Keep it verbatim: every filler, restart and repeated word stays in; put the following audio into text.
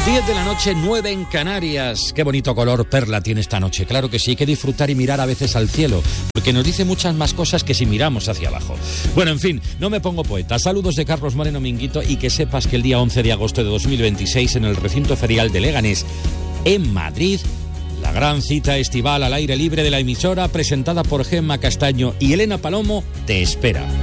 diez de la noche, nueve en Canarias. Qué bonito color perla tiene esta noche. Claro que sí, hay que disfrutar y mirar a veces al cielo, porque nos dice muchas más cosas que si miramos hacia abajo. Bueno, en fin, no me pongo poeta. Saludos de Carlos Moreno Minguito, y que sepas que el día once de agosto de dos mil veintiséis, en el recinto ferial de Leganés, en Madrid, la gran cita estival al aire libre de la emisora, presentada por Gemma Castaño y Elena Palomo, te espera.